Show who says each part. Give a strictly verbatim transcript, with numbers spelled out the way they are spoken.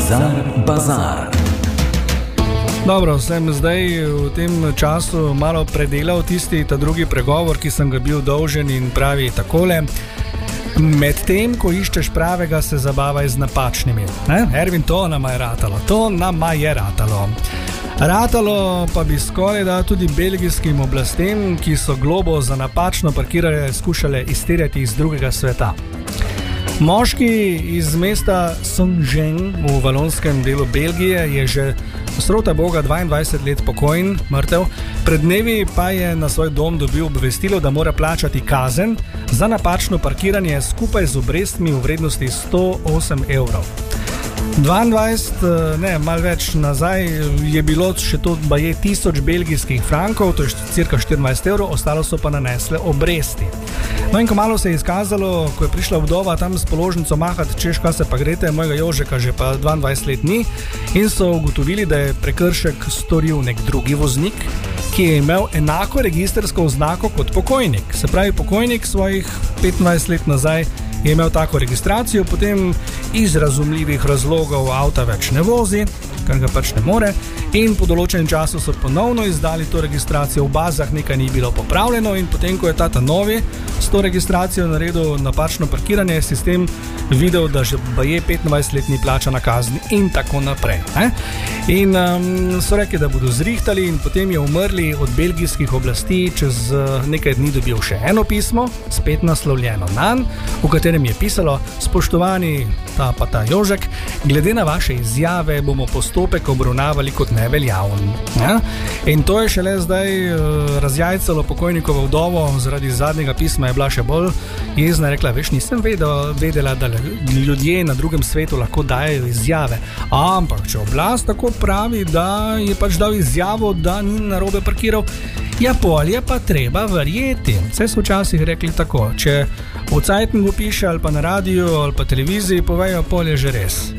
Speaker 1: Bizar Bazar.
Speaker 2: Dobro, sem zdaj v tem času malo predelal tisti ta drugi pregovor, ki sem ga bil dolžen, in pravi takole: med tem, ko iščeš pravega, se zabavaj z napačnimi. Ne? Ervin, to nama je ratalo, to nama je ratalo. Ratalo pa bi skoraj da tudi belgijskim oblastem, ki so globo za napačno parkiranje skušale izterjati iz drugega sveta. Moški iz mesta Saint-Jean v valonskem delu Belgije je že srota boga dvaindvajset let pokojen, mrtev, pred dnevi pa je na svoj dom dobil obvestilo, da mora plačati kazen za napačno parkiranje skupaj z obrestmi v vrednosti sto osem evrov. dvaindvajset, ne, malo več nazaj je bilo še to baje tisoč belgijskih frankov, to je cirka štiriindvajset evrov, ostalo so pa nanesle obresti. No in ko malo se je izkazalo, ko je prišla vdova tam s položnico mahati, češ, kaj se pa grete, mojega Jožeka že pa dvaindvajset let ni, in so ugotovili, da je prekršek storil nek drugi voznik, ki je imel enako registrsko oznako kot pokojnik. Se pravi, pokojnik svojih petindvajset let nazaj je imel tako registracijo, potem iz razumljivih razlogov avta več ne vozi, kar ga pač ne more, in po določenem času so ponovno izdali to registracijo, v bazah nekaj ni bilo popravljeno, in potem, ko je tata novi s to registracijo naredil napačno parkiranje, je sistem videl, da že baje petindvajset let ni plačana kazni in tako naprej. Ne? In um, so rekli, da bodo zrihtali, in potem je umrli od belgijskih oblasti čez uh, nekaj dni dobil še eno pismo, spet naslovljeno nanj, v katerem je pisalo: spoštovani ta pa ta Jožek, glede na vaše izjave bomo postopek obravnavali kot neveljaven. Ja? In to je šele zdaj uh, razjajcalo pokojnikovo vdovo, zaradi zadnjega pisma je bila še bolj jezna, rekla: veš, nisem vedela, vedela, da ljudje na drugem svetu lahko dajo izjave, ampak če oblast tako pravi, da je pač dal izjavo, da ni narobe parkiral, ja, pol je pa treba verjeti. Vse so včasih rekli tako, če v Cajtngu piše ali pa na radiju ali pa televiziji povejo, pol je že res.